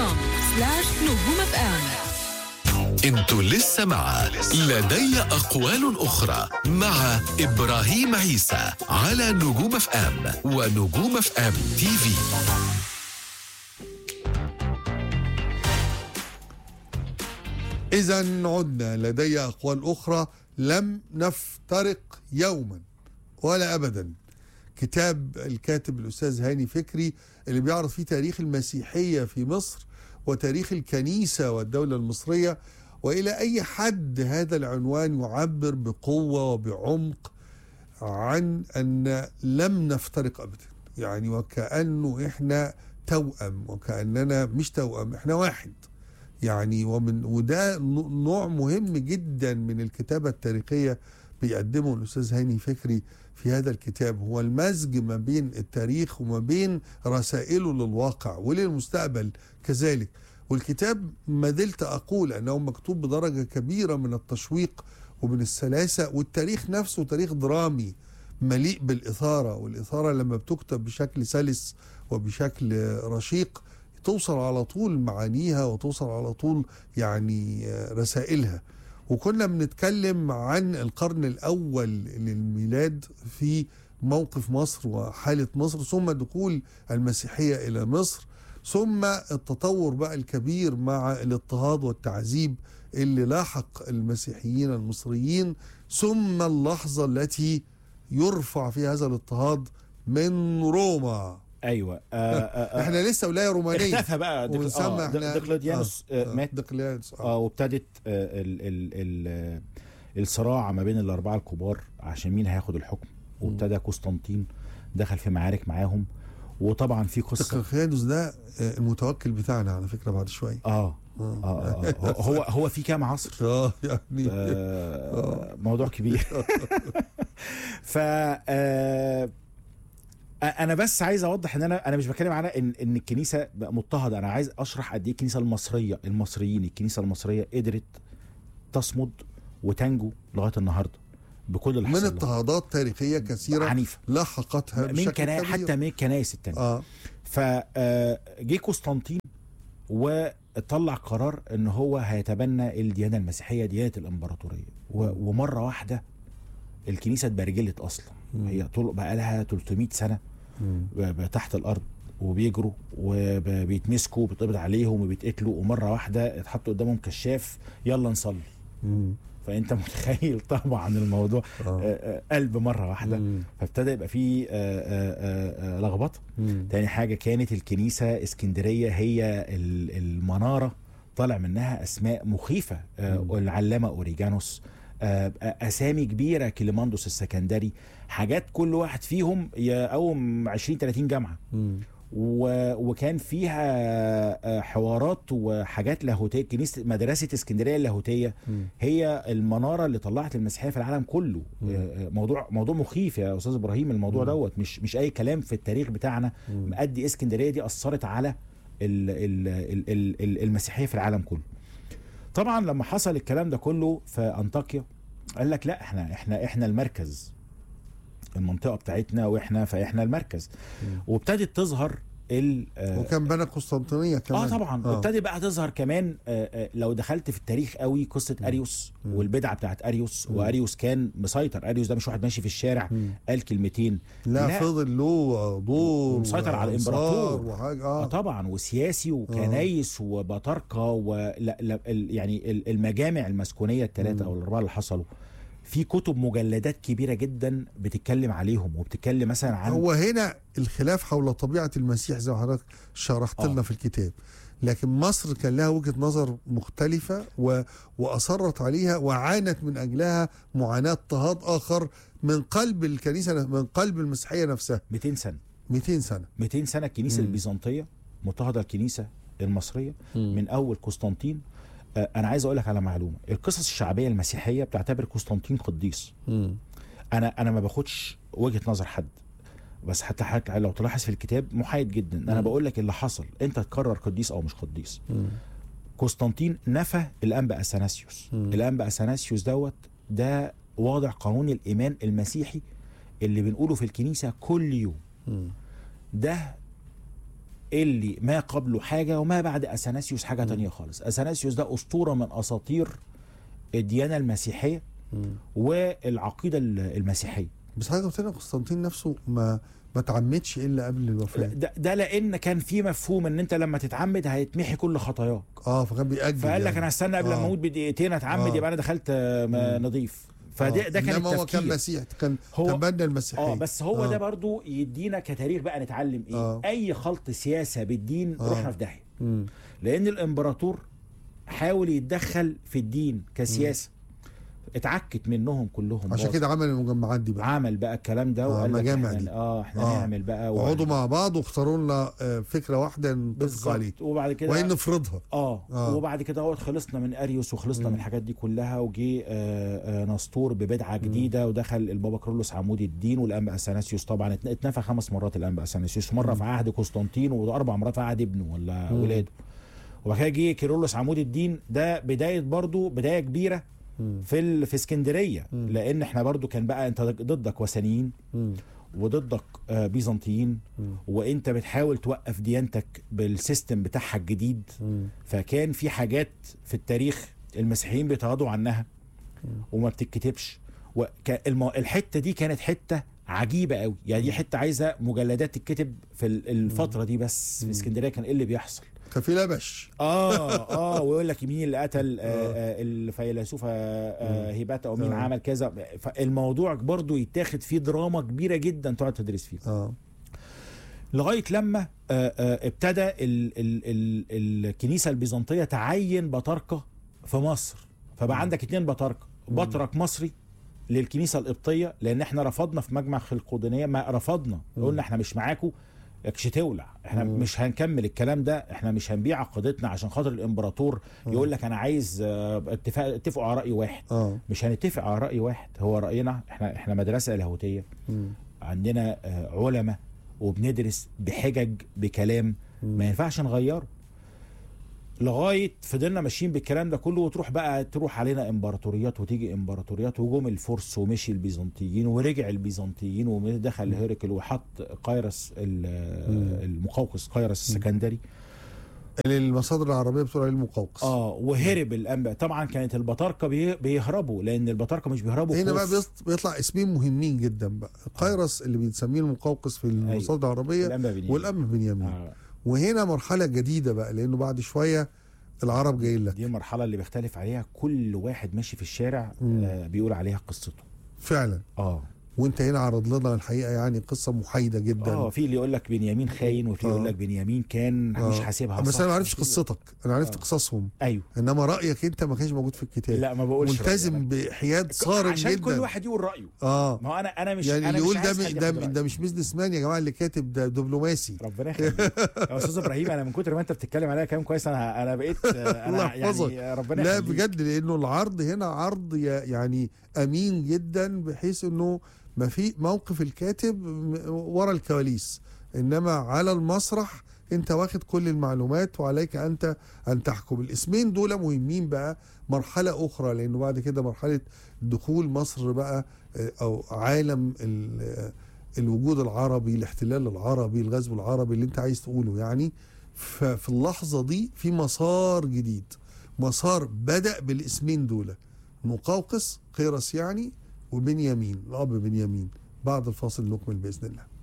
facebook.com/نجوم FM. انتوا لسه مع لدي أقوال أخرى مع إبراهيم عيسى على نجوم اف ام ونجوم اف ام تي في. إذا عدنا لدي أقوال أخرى. لم نفترق يوما ولا أبدا. كتاب الكاتب الأستاذ هاني فكري اللي بيعرض فيه تاريخ المسيحية في مصر وتاريخ الكنيسة والدولة المصرية، وإلى أي حد هذا العنوان يعبر بقوة وبعمق عن أن لم نفترق أبدا، يعني وكأنه إحنا توأم، وكأننا مش توأم، إحنا واحد يعني. وده نوع مهم جدا من الكتابة التاريخية بيقدمه الأستاذ هاني فكري في هذا الكتاب، هو المزج ما بين التاريخ وما بين رسائله للواقع وللمستقبل كذلك. والكتاب ما زلت أقول أنه مكتوب بدرجة كبيرة من التشويق ومن السلاسة، والتاريخ نفسه تاريخ درامي مليء بالإثارة، والإثارة لما بتكتب بشكل سلس وبشكل رشيق توصل على طول معانيها وتوصل على طول يعني رسائلها. وكنا بنتكلم عن القرن الأول للميلاد في موقف مصر وحالة مصر، ثم دخول المسيحية إلى مصر، ثم التطور بقى الكبير مع الاضطهاد والتعذيب اللي لاحق المسيحيين المصريين، ثم اللحظة التي يرفع في هذا الاضطهاد من روما. ايوه احنا لسه ولايه رومانيه، اختفى بقى دقلديانوس مات دقلديانوس وابتدت الصراع ما بين الاربعه الكبار عشان مين هياخد الحكم، وابتدى قسطنطين دخل في معارك معاهم. وطبعا في قصه دقلديانوس ده المتوكل بتاعنا على فكره بعد شويه. هو في كام عصر يعني موضوع كبير. ف انا بس عايز اوضح ان انا مش بتكلم على ان الكنيسه مضطهده، انا عايز اشرح قد ايه الكنيسه المصريه الكنيسه المصريه قدرت تصمد وتنجو لغايه النهارده بكل اللي حصل من اضطهادات تاريخيه كثيره عنيفه لاحقتها بشكل حتى من الكنائس التانية. فجي قسطنطين وطلع قرار ان هو هيتبنى الديانه المسيحيه ديانه الامبراطوريه، ومره واحده الكنيسه اتبرجلت اصلا. هي بقى لها 300 سنه تحت الارض وبيجروا وبيتمسكوا وبيتقبض عليهم وبيتقتلوا، ومره واحده اتحط قدامهم كشاف يلا نصلي. فانت متخيل طبعا الموضوع قلب مره واحده. فابتدى يبقى فيه لخبطه. تاني حاجه كانت الكنيسه اسكندريه هي المناره طالع منها اسماء مخيفه، العلامه اوريجانوس، اسامي كبيره، كليماندوس السكندري، حاجات كل واحد فيهم يقوم 20-30 جامعه. وكان فيها حوارات وحاجات لاهوتيه. كنيسه مدرسه اسكندريه اللاهوتيه هي المناره اللي طلعت المسيحيه في العالم كله. موضوع مخيف يا استاذ ابراهيم. الموضوع دوت مش اي كلام في التاريخ بتاعنا. مؤدي اسكندريه دي اثرت على المسيحيه في العالم كله. طبعا لما حصل الكلام ده كله في انطاكيا قال لك لا، احنا المركز، المنطقه بتاعتنا فاحنا المركز. وابتدت تظهر وكان بنى قسطنطينيه كمان. طبعا ابتدت بقى تظهر كمان. لو دخلت في التاريخ قوي قصه اريوس والبدعه بتاعت اريوس. واريوس كان مسيطر. اريوس ده مش واحد ماشي في الشارع قال كلمتين، لا فضل له دور مسيطر على الامبراطور وحاجه طبعا، وسياسي وكنايس وبطاركه يعني المجامع المسكونيه الثلاثه او الاربعه اللي حصلوا في كتب مجلدات كبيرة جدا بتتكلم عليهم، وبتتكلم مثلا عن هو هنا الخلاف حول طبيعة المسيح زي ما حضرتك شرحت لنا في الكتاب. لكن مصر كان لها وجهة نظر مختلفة وأصرت عليها وعانت من أجلها معاناة اضطهاد آخر من قلب الكنيسة، من قلب المسيحية نفسها. 200 سنة 200 سنة الكنيسة البيزنطية مضطهدة الكنيسة المصرية من أول قسطنطين. انا عايز اقول لك على معلومه. القصص الشعبيه المسيحيه بتعتبر قسطنطين قديس. انا ما باخدش وجهه نظر حد، بس حتى لو تلاحظ في الكتاب محايد جدا. انا بقول لك اللي حصل، انت تقرر قديس او مش قديس. قسطنطين نفى الانبا اثناسيوس. الانبا اثناسيوس ده واضع قانون الايمان المسيحي اللي بنقوله في الكنيسه كل يوم. ده اللي ما قبله حاجه وما بعد اثناسيوس حاجه تانية خالص. اثناسيوس ده اسطوره من اساطير الديانه المسيحيه والعقيده المسيحيه. بس حضرتك قلت لنا قسطنطين نفسه ما تعمدش الا قبل الوفاه. ده لان كان في مفهوم ان انت لما تتعمد هيتمحي كل خطاياك. فكان بيأجل، فقال لك انا هستنى قبل ما اموت بدقيقتين اتعمد يبقى انا دخلت نضيف. فده كان التفكير. هو كان مسيح، كان تبنى المسيحيه. بس هو ده برضو يدينا كتاريخ بقى نتعلم ايه. اي خلط سياسه بالدين رحنا في داهيه. لان الامبراطور حاول يتدخل في الدين كسياسه، اتعكت منهم كلهم. عشان كده عمل المجمعات دي بقى، عمل بقى الكلام ده وقال لك احنا نعمل بقى وقعدوا مع بعض واختاروا لنا فكره واحده نتفق عليها، وبعد كده وين نفرضها. وبعد كده خلصنا من اريوس وخلصنا من الحاجات دي كلها، وجي نسطور ببدعه جديده ودخل البابا كيرلس عمود الدين والانبا اثناسيوس. طبعا اتنفى 5 مرات الانبا اثناسيوس، مره في عهد قسطنطين و4 مرات في عهد ابنه ولا ولاده. وبعد كده جه كيرلس عمود الدين، ده بدايه كبيره في اسكندريه، لان احنا برضو كان بقى انت ضدك وثنيين وضدك بيزنطيين، وانت بتحاول توقف ديانتك بالسيستم بتاعها الجديد. فكان في حاجات في التاريخ المسيحيين بيتغاضوا عنها وما بتتكتبش. الحته دي كانت حته عجيبه قوي، يعني دي حته عايزه مجلدات تتكتب في الفتره دي. بس في اسكندريه كان ايه اللي بيحصل؟ كان في لبش. ويقول لك مين اللي قتل الفيلسوفه هيباتا، او مين عمل كذا. فالموضوع برضو يتاخد فيه دراما كبيره جدا تقعد تدرس فيها. لغايه لما ابتدى الكنيسه البيزنطيه تعين بطاركه في مصر. فبقى عندك 2 بطاركه، بطرك مصري للكنيسه القبطيه، لان احنا رفضنا في مجمع خلقودنيه، ما رفضنا، قلنا احنا مش معاكم يكش تولع، احنا مش هنكمل الكلام ده، احنا مش هنبيع عقيدتنا عشان خاطر الامبراطور يقول لك انا عايز اتفقوا على راي واحد. مش هنتفق على راي واحد، هو راينا احنا مدرسه لاهوتيه، عندنا علماء وبندرس بحجج بكلام ما ينفعش نغيره. لغايه فضلنا ماشيين بالكلام ده كله، تروح علينا امبراطوريات وتيجي امبراطوريات، وجم الفرس ومشي البيزنطيين ورجع البيزنطيين ودخل هيركل وحط قيرس المقوقس، قيرس السكندري اللي المصادر العربيه بتقول عليه المقوقس. وهرب الانبا. طبعا كانت البطاركه بيهربوا، لان البطاركه مش بيهربوا. هنا بقى بيطلع اسمين مهمين جدا بقى، قيرس اللي بنسميه المقوقس في المصادر العربيه، والانبا بنيامين. وهنا مرحلة جديدة بقى، لأنه بعد شوية العرب جايين لك. دي المرحلة اللي بيختلف عليها كل واحد ماشي في الشارع بيقول عليها قصته فعلا. وانت هنا عرض لنا الحقيقة يعني قصة محايدة جدا. في اللي يقول لك بنيامين خاين، وفي يقول لك بنيامين كان مش حاسبها. بس انا ما عرفتش قصتك، انا عرفت قصصهم. ايوه، انما رأيك انت ما كانش موجود في الكتاب. لا، ما بقولش ملتزم بحياد صارم عشان جدا، كل واحد يقول رأيه. ما هو انا مش يعني أنا يقول مش ده مش بيزنس مان يا جماعة، اللي كاتب ده دبلوماسي. ربنا يخليك يا استاذ ابراهيم. انا من كتر ما انت بتتكلم عليا كلام كويس انا بقيت الله يحفظك. يعني ربنا يخليك. لا بجد، لانه العرض هنا عرض يعني امين جدا، بحيث انه ما في موقف الكاتب ورا الكواليس، انما على المسرح انت واخد كل المعلومات، وعليك انت ان تحكم. الاسمين دول مهمين بقى مرحلة اخرى، لانه بعد كده مرحلة دخول مصر بقى، او عالم الوجود العربي، الاحتلال العربي، الغزو العربي اللي انت عايز تقوله يعني. ففي اللحظة دي في مسار جديد، مسار بدأ بالاسمين دول، مقوقس قيرس يعني، وبنيامين الأب بنيامين. بعد الفاصل نكمل بإذن الله.